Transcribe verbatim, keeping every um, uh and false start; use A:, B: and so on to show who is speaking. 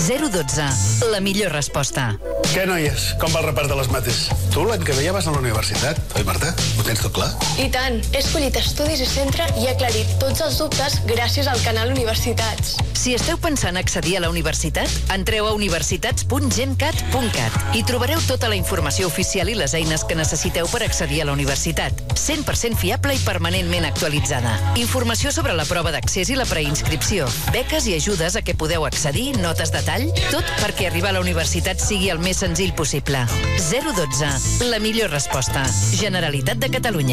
A: zero dotze. La millor resposta.
B: Què, noies? Com va el repart de les mates? Tu l'any que ve ja vas a la universitat, oi, Marta? Ho tens tot clar?
C: I tant. He escollit estudis i centre i he aclarit tots els dubtes gràcies al canal Universitats.
A: Si esteu pensant accedir a la universitat, entreu a universitats punt gencat punt cat i trobareu tota la informació oficial i les eines que necessiteu per accedir a la universitat. cent per cent fiable i permanentment actualitzada. Informació sobre la prova d'accés i la preinscripció. Beques i ajudes a què podeu accedir, notes de tall, tot perquè arribar a la universitat sigui el més senzill possible. zero dotze. La millor resposta. Generalitat de Catalunya.